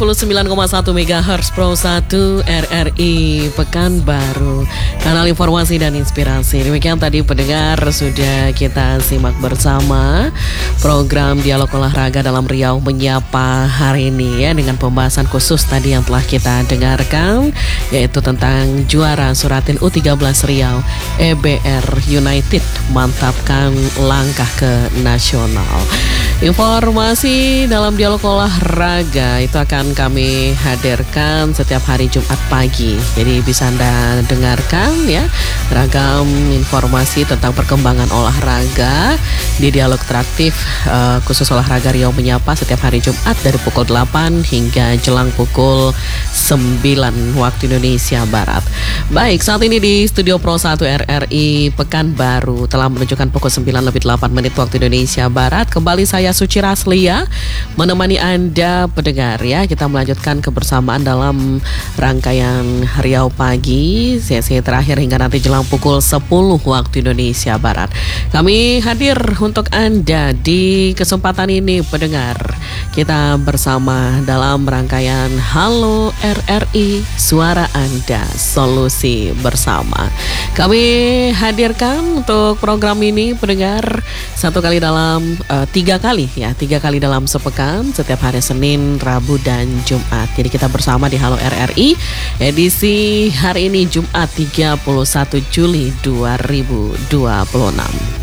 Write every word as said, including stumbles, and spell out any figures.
puluh sembilan koma satu megahertz Pro satu R R I Pekanbaru, kanal informasi dan inspirasi. Demikian tadi pendengar, sudah kita simak bersama program Dialog Olahraga dalam Riau Menyapa hari ini ya, dengan pembahasan khusus tadi yang telah kita dengarkan, yaitu tentang juara Suratin U tiga belas Riau E B R United mantapkan langkah ke nasional. Informasi dalam Dialog Olahraga itu akan kami hadirkan setiap hari Jumat pagi. Jadi bisa Anda dengarkan ya ragam informasi tentang perkembangan olahraga di Dialog Interaktif uh, khusus olahraga Riau Menyapa setiap hari Jumat dari pukul delapan hingga jelang pukul sembilan waktu Indonesia Barat. Baik, saat ini di Studio Pro satu R R I Pekanbaru telah menunjukkan pukul sembilan lebih delapan menit waktu Indonesia Barat. Kembali saya Suci Raslia menemani Anda pendengar ya. Kita melanjutkan kebersamaan dalam rangkaian Riau Pagi, sesi terakhir hingga nanti jelang pukul sepuluh waktu Indonesia Barat. Kami hadir untuk Anda di kesempatan ini pendengar. Kita bersama dalam rangkaian Halo R R I, Suara Anda, Solusi Bersama. Kami hadirkan untuk program ini pendengar satu kali dalam uh, tiga kali ya, tiga kali dalam sepekan setiap hari Senin, Rabu dan Jumat. Jadi kita bersama di Halo R R I edisi hari ini Jumat tiga puluh satu Juli dua ribu dua puluh enam.